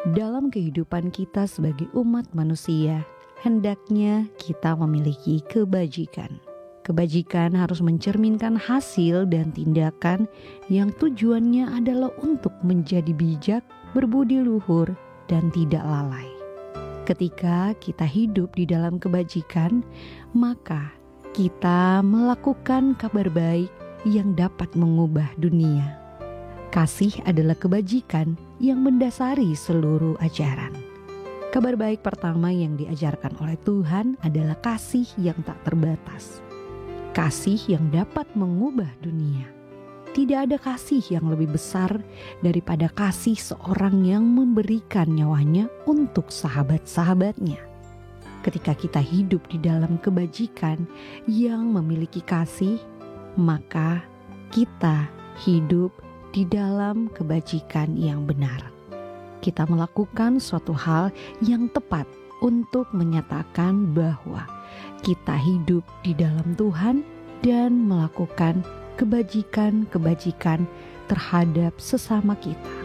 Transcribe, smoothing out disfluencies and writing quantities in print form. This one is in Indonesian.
Dalam kehidupan kita sebagai umat manusia, hendaknya kita memiliki kebajikan. Kebajikan harus mencerminkan hasil dan tindakan yang tujuannya adalah untuk menjadi bijak, berbudi luhur, dan tidak lalai. Ketika kita hidup di dalam kebajikan, maka kita melakukan kabar baik yang dapat mengubah dunia. Kasih adalah kebajikan yang mendasari seluruh ajaran. Kabar baik pertama yang diajarkan oleh Tuhan adalah kasih yang tak terbatas. Kasih yang dapat mengubah dunia. Tidak ada kasih yang lebih besar daripada kasih seorang yang memberikan nyawanya untuk sahabat-sahabatnya. Ketika kita hidup di dalam kebajikan yang memiliki kasih, maka kita hidup di dalam kebajikan yang benar. Kita melakukan suatu hal yang tepat untuk menyatakan bahwa kita hidup di dalam Tuhan dan melakukan kebajikan-kebajikan terhadap sesama kita.